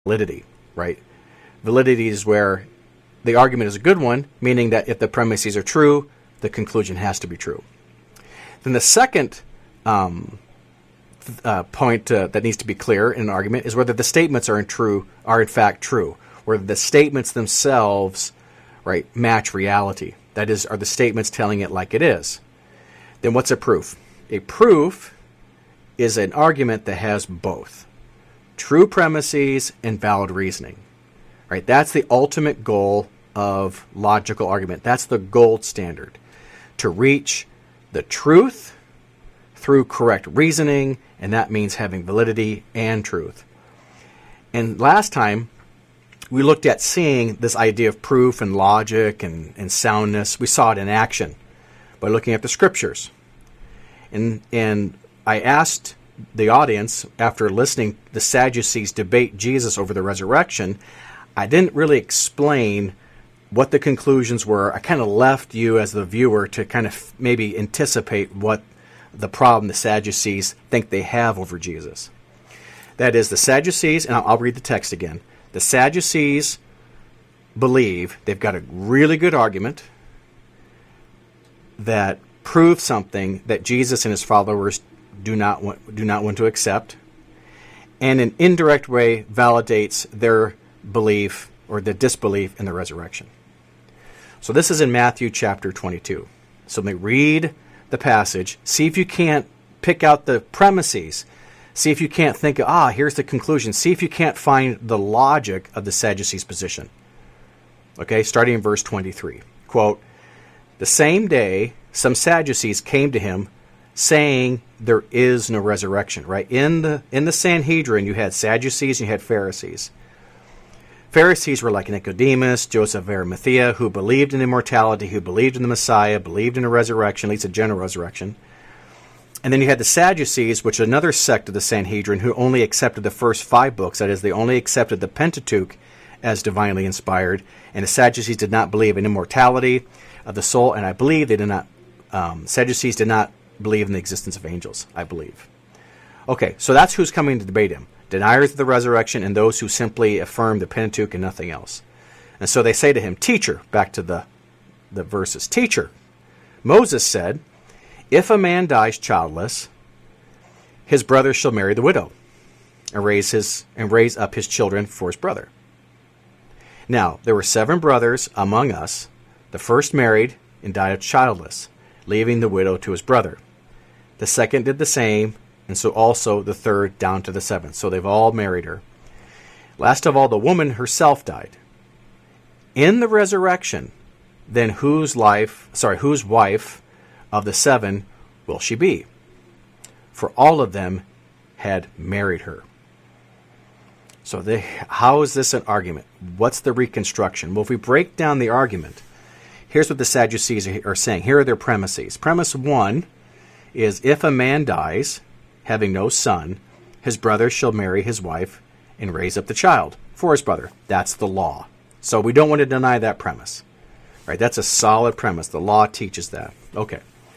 validity, right? Validity is where the argument is a good one, meaning that if the premises are true, the conclusion has to be true. Then the second point that needs to be clear in an argument is whether the statements are in fact true, whether the statements themselves, right, match reality. That is, are the statements telling it like it is? Then what's a proof? A proof is an argument that has both true premises and valid reasoning. Right? That's the ultimate goal of logical argument. That's the gold standard. To reach the truth through correct reasoning, and that means having validity and truth. And last time, we looked at seeing this idea of proof and logic and soundness. We saw it in action by looking at the scriptures. And I asked the audience, after listening the Sadducees debate Jesus over the resurrection, I didn't really explain what the conclusions were. I kind of left you as the viewer to kind of maybe anticipate what the problem the Sadducees think they have over Jesus. That is, the Sadducees, and I'll read the text again. The Sadducees believe they've got a really good argument that proves something that Jesus and his followers do not want to accept, and in an indirect way validates their belief or the disbelief in the resurrection. So this is in Matthew chapter 22. So let me read the passage. See if you can't pick out the premises. See if you can't think, here's the conclusion. See if you can't find the logic of the Sadducees' position. Okay, starting in verse 23. Quote, "The same day some Sadducees came to him, saying there is no resurrection." Right? In the Sanhedrin, you had Sadducees and you had Pharisees. Pharisees were like Nicodemus, Joseph of Arimathea, who believed in immortality, who believed in the Messiah, believed in a resurrection, at least a general resurrection. And then you had the Sadducees, which is another sect of the Sanhedrin, who only accepted the first 5 books. That is, they only accepted the Pentateuch as divinely inspired. And the Sadducees did not believe in immortality of the soul. And I believe they did not. Sadducees did not believe in the existence of angels, I believe. Okay, so that's who's coming to debate him. Deniers of the resurrection and those who simply affirm the Pentateuch and nothing else. And so they say to him, "Teacher," back to the verses, "Teacher, Moses said, if a man dies childless, his brother shall marry the widow and raise up his children for his brother. Now, there were 7 brothers among us. The first married and died childless, leaving the widow to his brother. The second did the same, and so also the third down to the 7th. So they've all married her. Last of all, the woman herself died. In the resurrection, then whose wife of the 7 will she be? For all of them had married her." So how is this an argument? What's the reconstruction? Well, if we break down the argument, here's what the Sadducees are saying. Here are their premises. Premise 1 is, if a man dies, having no son, his brother shall marry his wife and raise up the child for his brother. That's the law. So we don't want to deny that premise. Right? That's a solid premise. The law teaches that. Okay.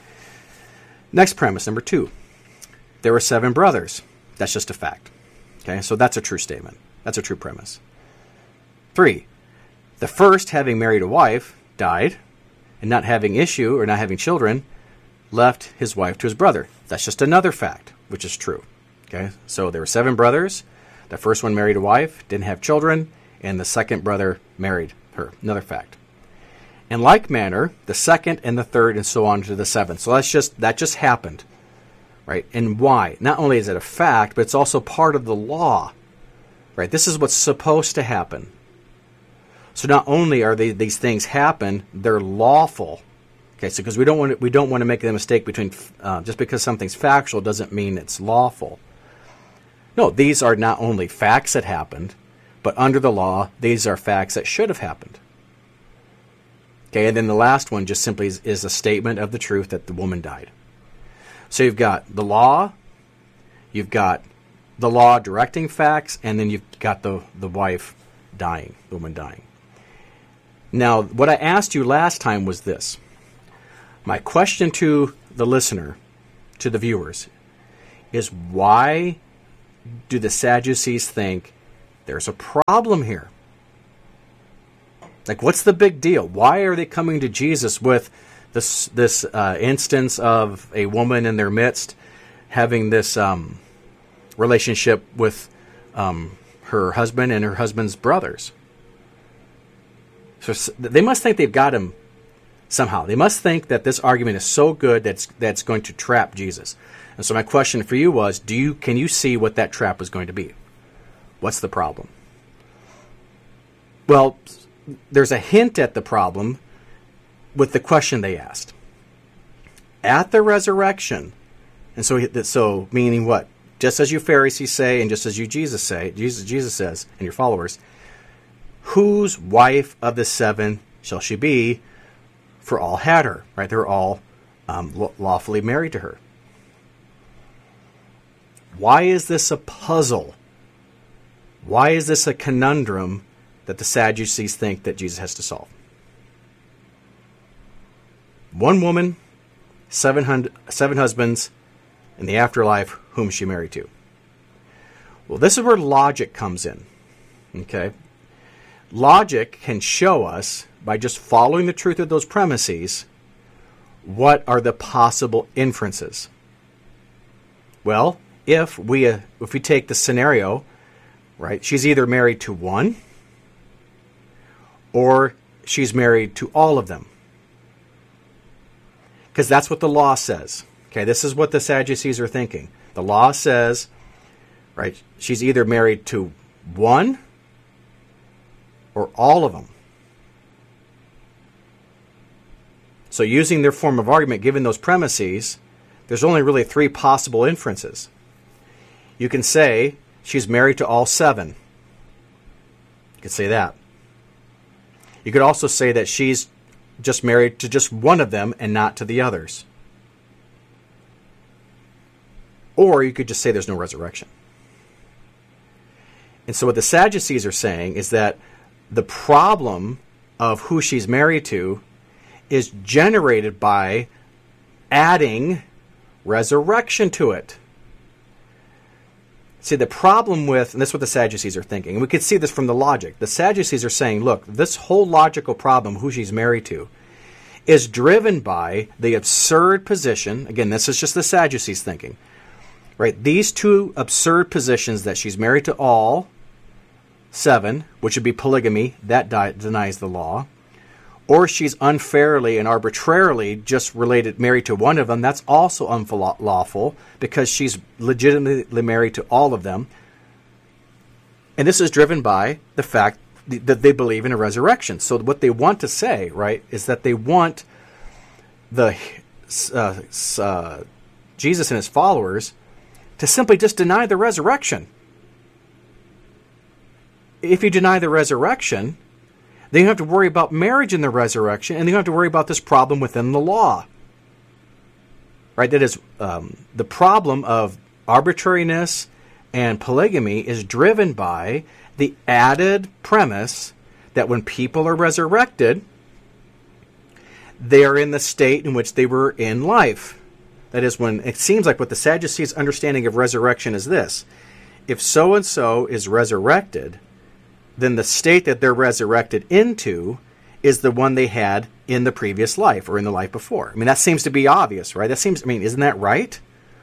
Next premise, number 2. There were 7 brothers. That's just a fact. Okay, so that's a true statement. That's a true premise. 3. The first, having married a wife, died, and not having issue or not having children, left his wife to his brother. That's just another fact, which is true. Okay, so there were 7 brothers. The first one married a wife, didn't have children, and the second brother married her. Another fact. In like manner, the second and the third, and so on to the 7th. So that just happened, right? And why? Not only is it a fact, but it's also part of the law, right? This is what's supposed to happen. So not only are these things happen, they're lawful. Okay, so because we don't want to make the mistake between just because something's factual doesn't mean it's lawful. No, these are not only facts that happened, but under the law, these are facts that should have happened. Okay, and then the last one just simply is a statement of the truth that the woman died. So you've got the law directing facts, and then you've got the wife dying, the woman dying. Now, what I asked you last time was this. My question to the listener, to the viewers, is why do the Sadducees think There's a problem here. Like, what's the big deal? Why are they coming to Jesus with this instance of a woman in their midst having this relationship with her husband and her husband's brothers? So they must think they've got him somehow. They must think that this argument is so good that's going to trap Jesus. And so my question for you was, can you see what that trap is going to be? What's the problem? Well, there's a hint at the problem with the question they asked. At the resurrection, and so meaning what? Just as you Pharisees say, and just as you Jesus says, and your followers, whose wife of the seven shall she be? For all had her, right? They're all lawfully married to her. Why is this a puzzle? Why is this a conundrum that the Sadducees think that Jesus has to solve? One woman, seven husbands, in the afterlife, whom she married to. Well, this is where logic comes in. Okay? Logic can show us, by just following the truth of those premises, what are the possible inferences. Well, if we take the scenario, right, she's either married to one, or she's married to all of them. Because that's what the law says. Okay, this is what the Sadducees are thinking. The law says, right, she's either married to one or all of them. So using their form of argument, given those premises, there's only really three possible inferences. You can say she's married to all seven. You could say that. You could also say that she's just married to just one of them and not to the others. Or you could just say there's no resurrection. And so what the Sadducees are saying is that the problem of who she's married to is generated by adding resurrection to it. See, the problem with, and this is what the Sadducees are thinking, and we could see this from the logic. The Sadducees are saying, look, this whole logical problem, who she's married to, is driven by the absurd position, again, this is just the Sadducees thinking, right? These two absurd positions that she's married to all seven, which would be polygamy, that denies the law, or she's unfairly and arbitrarily just married to one of them, that's also unlawful because she's legitimately married to all of them. And this is driven by the fact that they believe in a resurrection. So what they want to say, right, is that they want Jesus and his followers to simply just deny the resurrection. If you deny the resurrection, then you have to worry about marriage in the resurrection, and you have to worry about this problem within the law. Right? That is, the problem of arbitrariness and polygamy is driven by the added premise that when people are resurrected, they are in the state in which they were in life. That is, when it seems like what the Sadducees' understanding of resurrection is this: if so-and-so is resurrected, then the state that they're resurrected into is the one they had in the previous life or in the life before. I mean, that seems to be obvious, right? Isn't that right?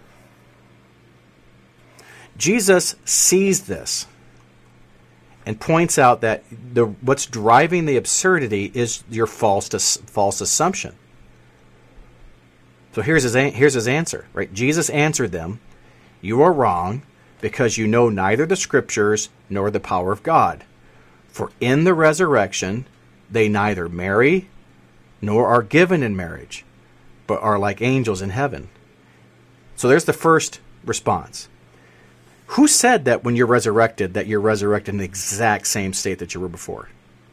Jesus sees this and points out that what's driving the absurdity is your false assumption. So here's his answer, right? Jesus answered them, "You are wrong because you know neither the Scriptures nor the power of God. For in the resurrection, they neither marry nor are given in marriage, but are like angels in heaven." So there's the first response. Who said that when you're resurrected, that you're resurrected in the exact same state that you were before?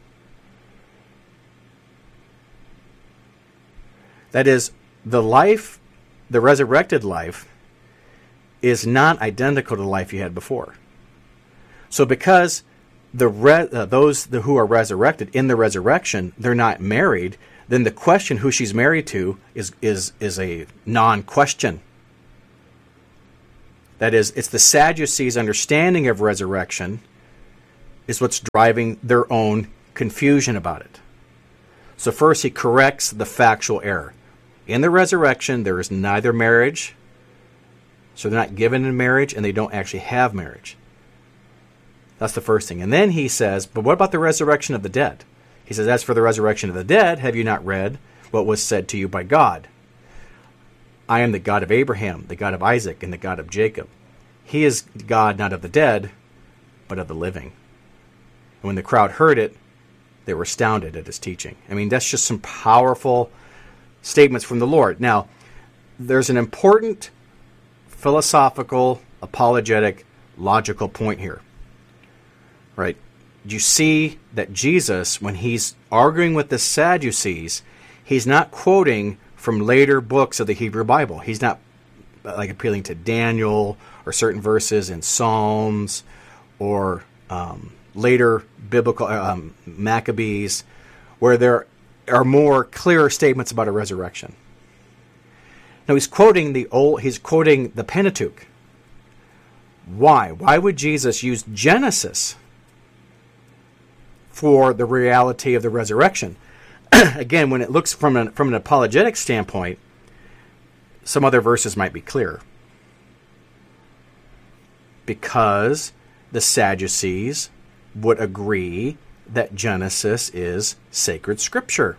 That is, the resurrected life is not identical to the life you had before. So because those who are resurrected in the resurrection, they're not married, then the question who she's married to is a non-question. That is, it's the Sadducees' understanding of resurrection is what's driving their own confusion about it. So first he corrects the factual error. In the resurrection, there is neither marriage, so they're not given in marriage, and they don't actually have marriage. That's the first thing. And then he says, but what about the resurrection of the dead? He says, as for the resurrection of the dead, have you not read what was said to you by God? I am the God of Abraham, the God of Isaac, and the God of Jacob. He is God not of the dead, but of the living. And when the crowd heard it, they were astounded at his teaching. I mean, that's just some powerful statements from the Lord. Now, there's an important philosophical, apologetic, logical point here. Right? You see that Jesus, when he's arguing with the Sadducees, he's not quoting from later books of the Hebrew Bible. He's not like appealing to Daniel or certain verses in Psalms or later biblical Maccabees, where there are more clearer statements about a resurrection. Now he's quoting the Pentateuch. Why? Why would Jesus use Genesis for the reality of the resurrection? Again, when it looks from an apologetic standpoint, some other verses might be clearer. Because the Sadducees would agree that Genesis is sacred scripture.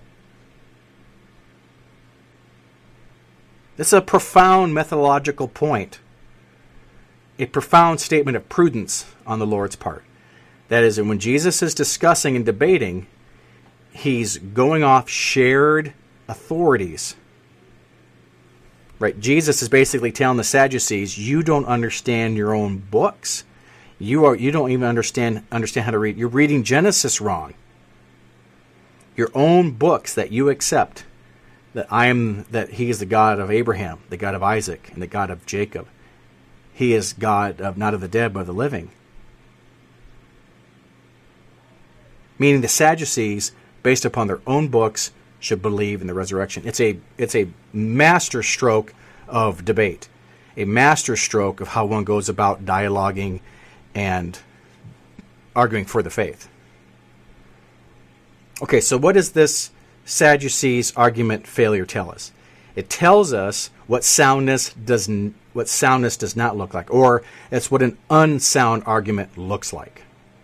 This is a profound methodological point, a profound statement of prudence on the Lord's part. That is, when Jesus is discussing and debating, he's going off shared authorities. Right? Jesus is basically telling the Sadducees, you don't understand your own books. You don't even understand how to read. You're reading Genesis wrong. Your own books that you accept, that he is the God of Abraham, the God of Isaac, and the God of Jacob. He is God of not of the dead, but of the living. Meaning the Sadducees, based upon their own books, should believe in the resurrection. It's a master stroke of debate, a master stroke of how one goes about dialoguing and arguing for the faith. Okay, so what does this Sadducees argument failure tell us? It tells us what soundness does not look like, or it's what an unsound argument looks like.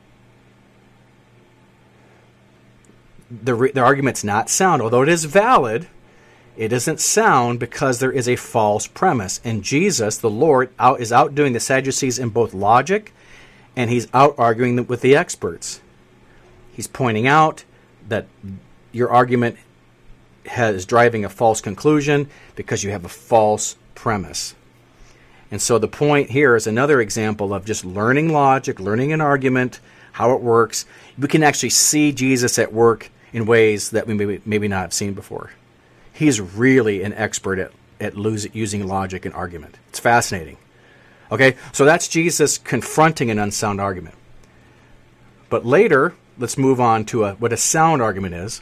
The argument's not sound, although it is valid. It isn't sound because there is a false premise. And Jesus, the Lord, is outdoing the Sadducees in both logic, and he's out-arguing with the experts. He's pointing out that your argument is driving a false conclusion because you have a false premise. And so the point here is another example of just learning logic, learning an argument, how it works. We can actually see Jesus at work in ways that we maybe not have seen before. He's really an expert at using logic and argument. It's fascinating. Okay, so that's Jesus confronting an unsound argument. But later, let's move on to what a sound argument is.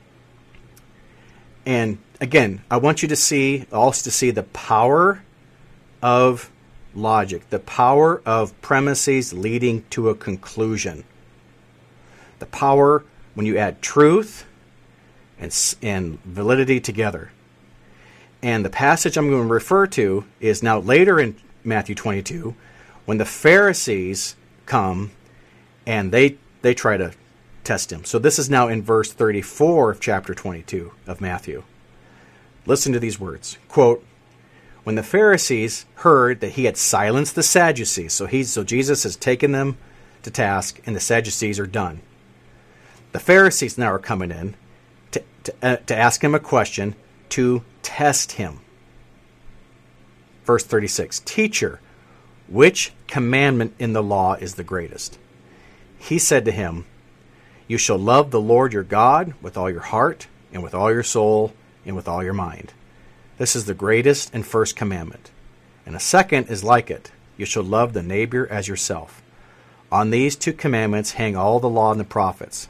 And again, I want you to see the power of logic, the power of premises leading to a conclusion. The power when you add truth and validity together. And the passage I'm going to refer to is now later in Matthew 22, when the Pharisees come and they try to test him. So this is now in verse 34 of chapter 22 of Matthew. Listen to these words. Quote, when the Pharisees heard that he had silenced the Sadducees, so Jesus has taken them to task and the Sadducees are done. The Pharisees now are coming in to ask him a question to test him. Verse 36, Teacher, which commandment in the law is the greatest? He said to him, You shall love the Lord your God with all your heart and with all your soul and with all your mind. This is the greatest and first commandment. And a second is like it. You shall love the neighbor as yourself. On these two commandments hang all the law and the prophets.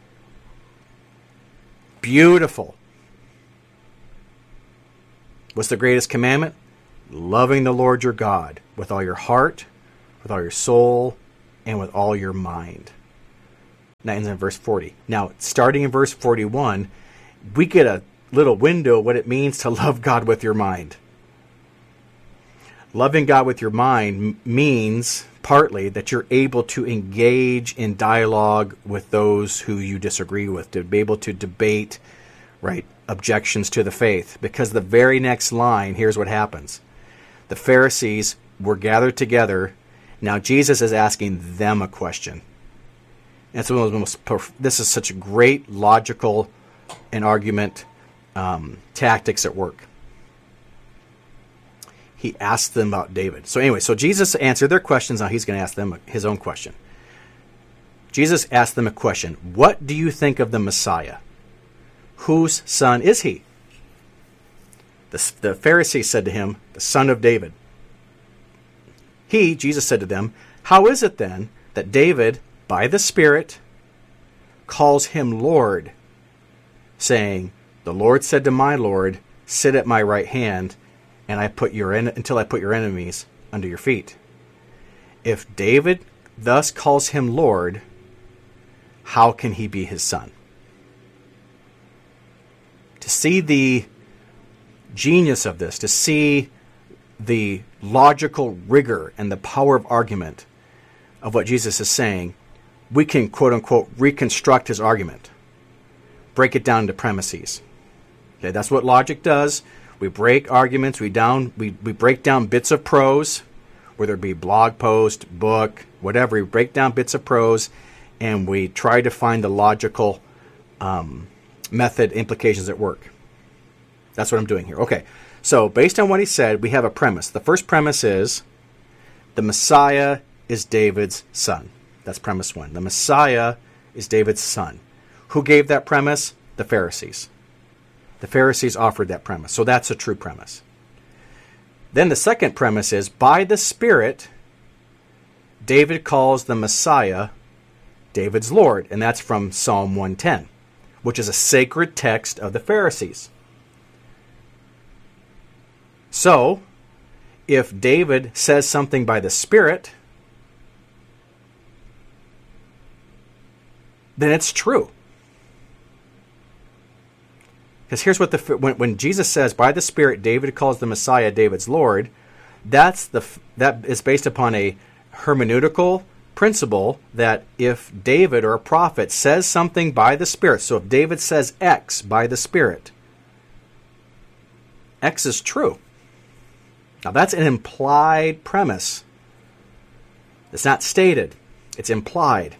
Beautiful. What's the greatest commandment? Loving the Lord your God with all your heart, with all your soul, and with all your mind. That ends in verse 40. Now, starting in verse 41, we get a little window of what it means to love God with your mind. Loving God with your mind means partly that you're able to engage in dialogue with those who you disagree with, to be able to debate, right, objections to the faith. Because the very next line, here's what happens. The Pharisees were gathered together. Now Jesus is asking them a question. And it's one of the this is such a great logical and argument tactics at work. He asked them about David. So anyway, so Jesus answered their questions. Now he's going to ask them his own question. Jesus asked them a question. What do you think of the Messiah? Whose son is he? The Pharisees said to him, the son of David. Jesus said to them, how is it then that David, by the Spirit, calls him Lord, saying, the Lord said to my Lord, sit at my right hand, and until I put your enemies under your feet. If David thus calls him Lord, how can he be his son? To see the genius of this, to see the logical rigor and the power of argument of what Jesus is saying, we can, quote unquote, reconstruct his argument, break it down into premises. Okay, that's what logic does. We break arguments, we break down bits of prose, whether it be blog post, book, whatever. We break down bits of prose, and we try to find the logical method implications at work. That's what I'm doing here. Okay, so based on what he said, we have a premise. The first premise is the Messiah is David's son. That's premise one. The Messiah is David's son. Who gave that premise? The Pharisees. The Pharisees offered that premise. So that's a true premise. Then the second premise is, by the Spirit, David calls the Messiah David's Lord. And that's from Psalm 110, which is a sacred text of the Pharisees. So, if David says something by the Spirit, then it's true. Because here's what when Jesus says, by the Spirit, David calls the Messiah David's Lord, that is based upon a hermeneutical principle that if David or a prophet says something by the Spirit, so if David says X by the Spirit, X is true. Now that's an implied premise. It's not stated. It's implied.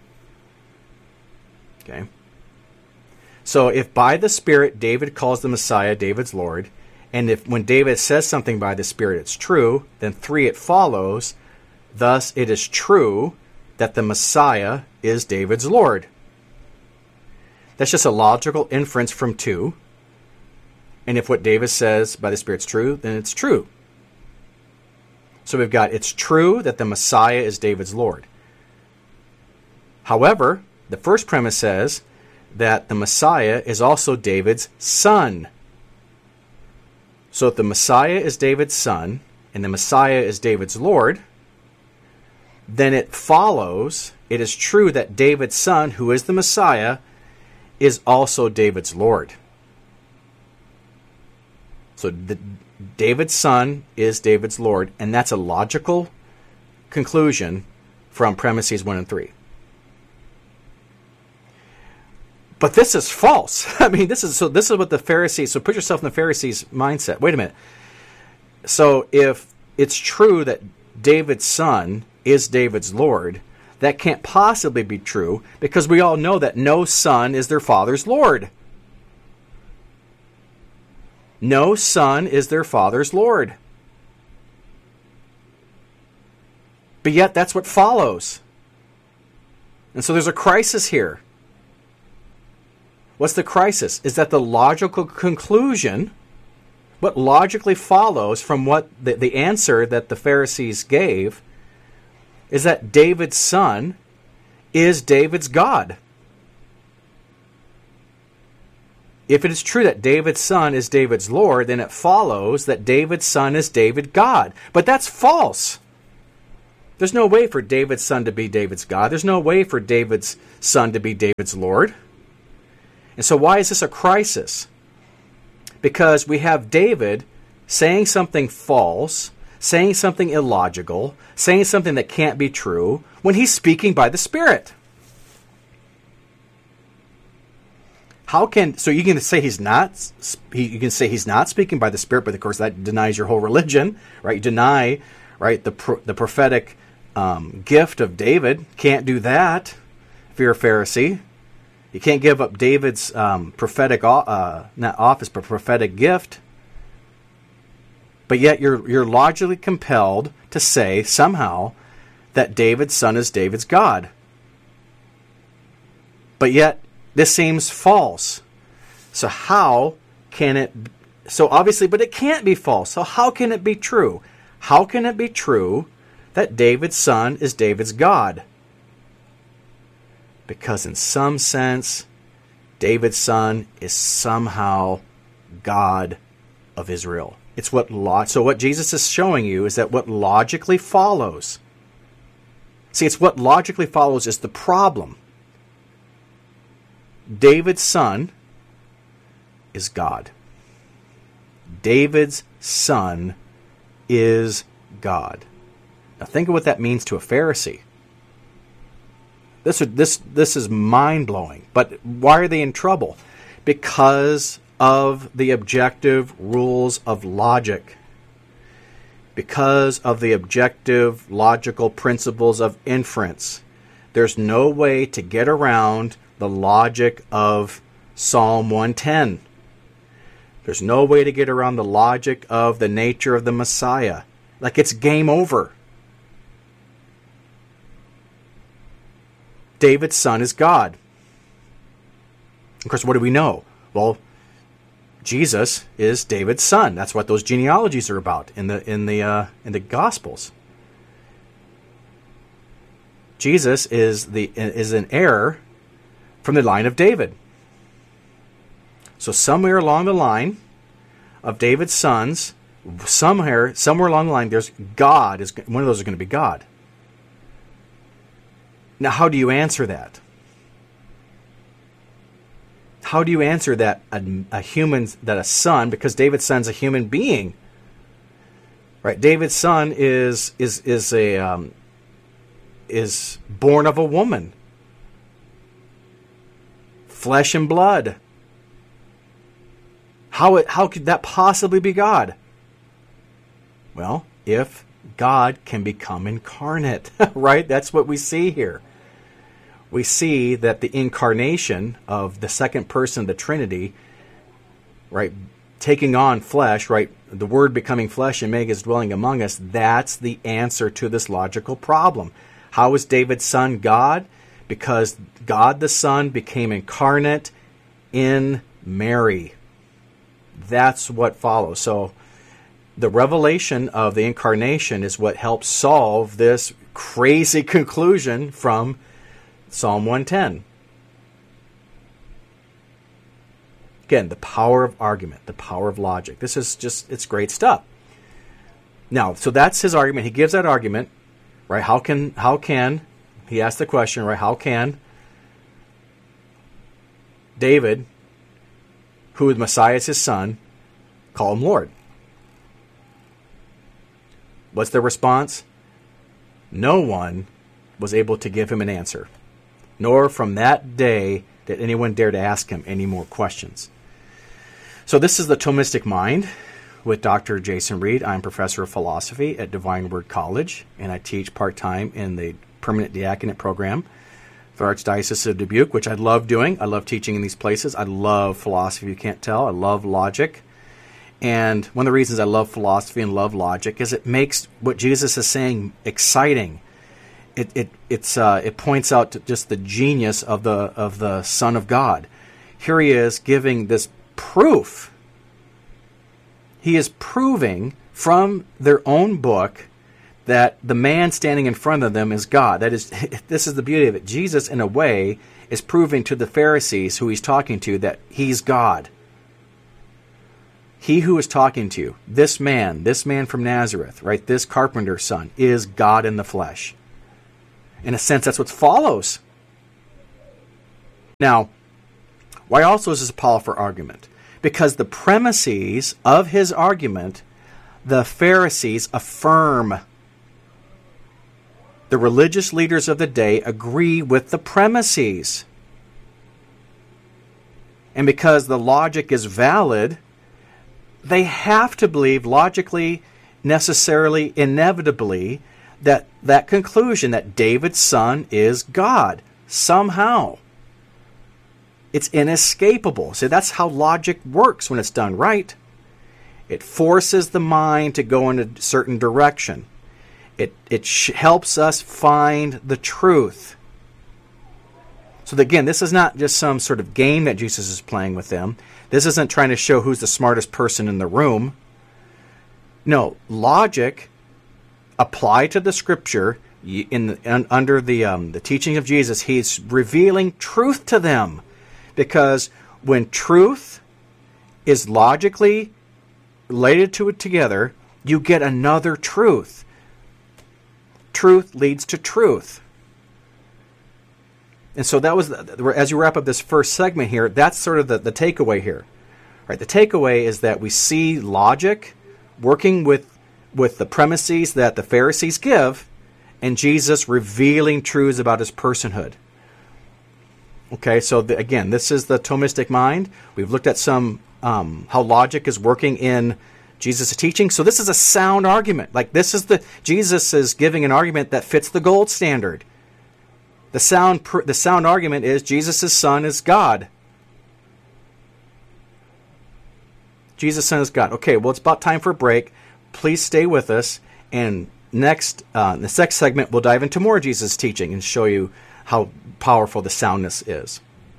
Okay? So if by the Spirit David calls the Messiah David's Lord, and if when David says something by the Spirit it's true, then 3, it follows, thus it is true that the Messiah is David's Lord. That's just a logical inference from 2. And if what David says by the Spirit's true, then it's true. So we've got, it's true that the Messiah is David's Lord. However, the first premise says that the Messiah is also David's son. So if the Messiah is David's son, and the Messiah is David's Lord, then it follows, it is true that David's son, who is the Messiah, is also David's Lord. So David's son is David's Lord, and that's a logical conclusion from premises 1 and 3. But this is false. I mean, this is what the Pharisees, so put yourself in the Pharisees' mindset. Wait a minute. So if it's true that David's son is David's Lord, that can't possibly be true because we all know that no son is their father's Lord. No son is their father's Lord. But yet that's what follows. And so there's a crisis here. What's the crisis? Is that the logical conclusion, what logically follows from what the answer that the Pharisees gave, is that David's son is David's God. If it is true that David's son is David's Lord, then it follows that David's son is David's God. But that's false. There's no way for David's son to be David's God. There's no way for David's son to be David's Lord. And so why is this a crisis? Because we have David saying something false, saying something illogical, saying something that can't be true when he's speaking by the Spirit. So you can say he's not. You can say he's not speaking by the Spirit, but of course that denies your whole religion, right? You deny, right, the prophetic gift of David. Can't do that if you're a Pharisee. You can't give up David's prophetic not office, but prophetic gift. But yet you're logically compelled to say somehow that David's son is David's God. But yet this seems false. So how can it... So obviously, but it can't be false. So how can it be true? How can it be true that David's son is David's God? Because in some sense, David's son is somehow God of Israel. It's so what Jesus is showing you is that what logically follows. See, it's what logically follows is the problem. David's son is God. David's son is God. Now think of what that means to a Pharisee. This is mind-blowing. But why are they in trouble? Because of the objective rules of logic. Because of the objective logical principles of inference. There's no way to get around the logic of Psalm 110. There's no way to get around the logic of the nature of the Messiah. Like it's game over. David's son is God. Of course, what do we know? Well, Jesus is David's son. That's what those genealogies are about in the Gospels. Jesus is an heir from the line of David. So somewhere along the line of David's sons, somewhere along the line, there's God. One of those is going to be God. Now, how do you answer that? How do you answer that a son, because David's son's a human being, right? David's son is born of a woman, flesh and blood. How could that possibly be God? Well, if God can become incarnate, right? That's what we see here. We see that the incarnation of the second person of the Trinity, right, taking on flesh, right, the Word becoming flesh and making His dwelling among us, that's the answer to this logical problem. How is David's son God? Because God the Son became incarnate in Mary. That's what follows. So the revelation of the incarnation is what helps solve this crazy conclusion from Psalm 110. Again, the power of argument, the power of logic. This is it's great stuff. Now, so that's his argument. He gives that argument, right? How can, he asked the question, right? How can David, who the Messiah is his son, call him Lord? What's their response? No one was able to give him an answer, nor from that day did anyone dare to ask him any more questions. So this is the Thomistic Mind with Dr. Jason Reed. I'm professor of philosophy at Divine Word College, and I teach part-time in the Permanent Diaconate Program for Archdiocese of Dubuque, which I love doing. I love teaching in these places. I love philosophy, you can't tell. I love logic. And one of the reasons I love philosophy and love logic is it makes what Jesus is saying exciting. It points out to just the genius of the Son of God. Here he is giving this proof. He is proving from their own book that the man standing in front of them is God. That is, this is the beauty of it. Jesus, in a way, is proving to the Pharisees who he's talking to that he's God. he who is talking to you, this man from Nazareth, right, this carpenter's son, is God in the flesh. In a sense, that's what follows. Now, why also is this a powerful argument? Because the premises of his argument, the Pharisees affirm. The religious leaders of the day agree with the premises. And because the logic is valid, they have to believe logically, necessarily, inevitably, that conclusion that David's son is God. Somehow. It's inescapable. See, that's how logic works when it's done right. It forces the mind to go in a certain direction. It helps us find the truth. So again, this is not just some sort of game that Jesus is playing with them. This isn't trying to show who's the smartest person in the room. No, logic applied to the Scripture under the teaching of Jesus. He's revealing truth to them, because when truth is logically related to it together, you get another truth. Truth leads to truth. And so that was, as you wrap up this first segment here, that's sort of the takeaway here. Right? The takeaway is that we see logic working with the premises that the Pharisees give, and Jesus revealing truths about his personhood. Okay, so again, this is the Thomistic mind. We've looked at some how logic is working in Jesus' teaching. So this is a sound argument. Like Jesus is giving an argument that fits the gold standard. The sound argument is Jesus' son is God. Jesus' son is God. Okay, well, it's about time for a break. Please stay with us. And next, in the next segment, we'll dive into more Jesus' teaching and show you how powerful the soundness is.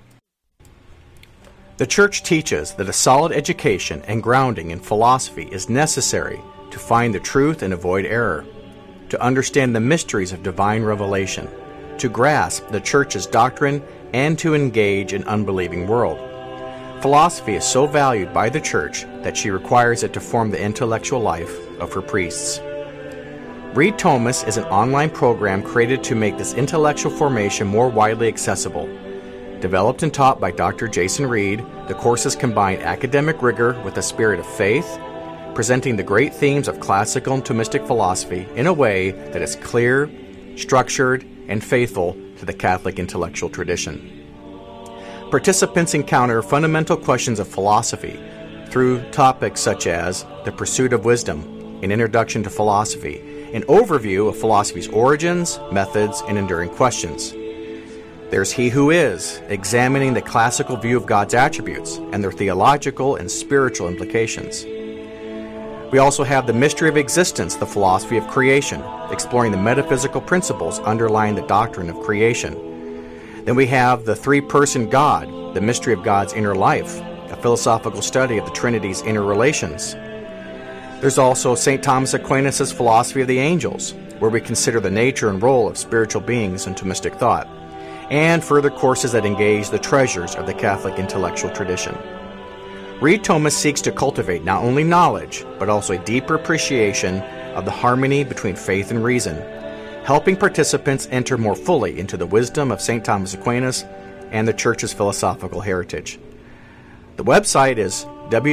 The Church teaches that a solid education and grounding in philosophy is necessary to find the truth and avoid error, to understand the mysteries of divine revelation, to grasp the Church's doctrine, and to engage an unbelieving world. Philosophy is so valued by the Church that she requires it to form the intellectual life of her priests. Read Thomas is an online program created to make this intellectual formation more widely accessible. Developed and taught by Dr. Jason Reed, the courses combine academic rigor with a spirit of faith, presenting the great themes of classical and Thomistic philosophy in a way that is clear, structured, and faithful to the Catholic intellectual tradition. Participants encounter fundamental questions of philosophy through topics such as the pursuit of wisdom, an introduction to philosophy, an overview of philosophy's origins, methods, and enduring questions. There's He Who Is, examining the classical view of God's attributes and their theological and spiritual implications. We also have the mystery of existence, the philosophy of creation, exploring the metaphysical principles underlying the doctrine of creation. Then we have the three-person God, the mystery of God's inner life, a philosophical study of the Trinity's inner relations. There's also St. Thomas Aquinas' philosophy of the angels, where we consider the nature and role of spiritual beings in Thomistic thought, and further courses that engage the treasures of the Catholic intellectual tradition. Read Thomas seeks to cultivate not only knowledge, but also a deeper appreciation of the harmony between faith and reason, helping participants enter more fully into the wisdom of St. Thomas Aquinas and the Church's philosophical heritage. The website is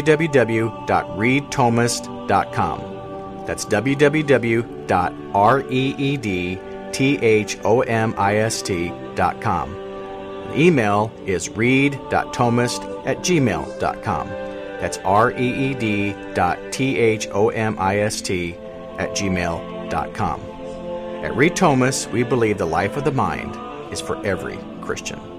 www.readthomist.com. That's www.readthomist.com. The email is read.thomist@gmail.com. That's reed.thomist@gmail.com. At Read Thomas, we believe the life of the mind is for every Christian.